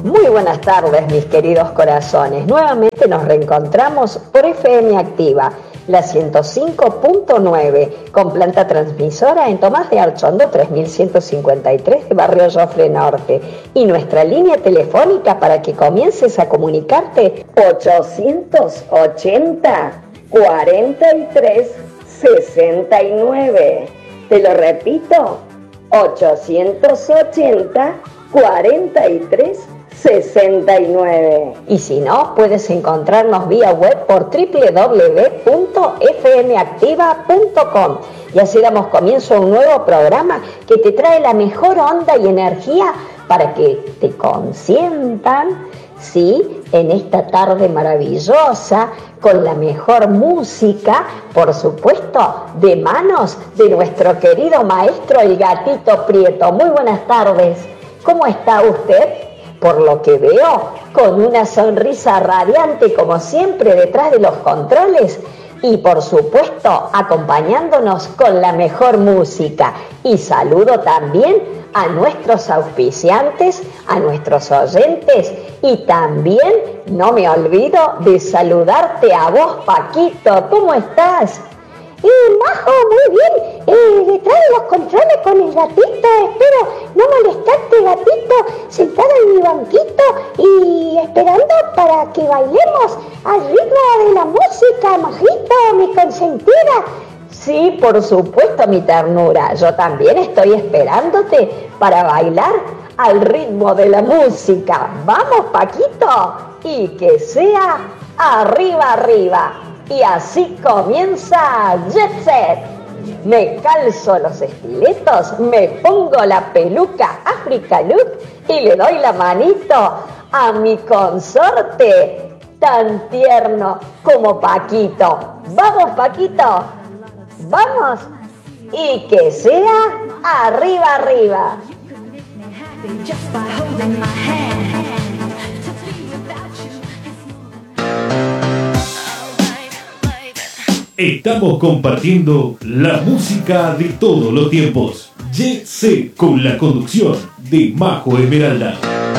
Muy buenas tardes, mis queridos corazones. Nuevamente nos reencontramos por FM Activa, la 105.9, con planta transmisora en Tomás de Archondo 3153 de Barrio Jofre Norte. Y nuestra línea telefónica para que comiences a comunicarte, 880 43 69. Te lo repito, 880 43 69. Y si no, puedes encontrarnos vía web por www.fmactiva.com. Y así damos comienzo a un nuevo programa que te trae la mejor onda y energía para que te consientan, ¿sí?, en esta tarde maravillosa, con la mejor música, por supuesto, de manos de nuestro querido maestro el Gatito Prieto. Muy buenas tardes. ¿Cómo está usted? Por lo que veo, con una sonrisa radiante como siempre detrás de los controles y por supuesto acompañándonos con la mejor música. Y saludo también a nuestros auspiciantes, a nuestros oyentes y también no me olvido de saludarte a vos, Paquito. ¿Cómo estás? Majo, muy bien. Detrás de los controles con el Gatito. Espero no molestarte, Gatito, sentado en mi banquito y esperando para que bailemos al ritmo de la música, Majito, mi consentida. Sí, por supuesto, mi ternura. Yo también estoy esperándote para bailar al ritmo de la música. Vamos, Paquito, y que sea arriba, arriba. Y así comienza Jet Set. Me calzo los estiletos, me pongo la peluca Africa Look y le doy la manito a mi consorte tan tierno como Paquito. ¡Vamos, Paquito! ¡Vamos! Y que sea arriba, arriba. Estamos compartiendo la música de todos los tiempos. Jet Set con la conducción de Majo Esmeralda.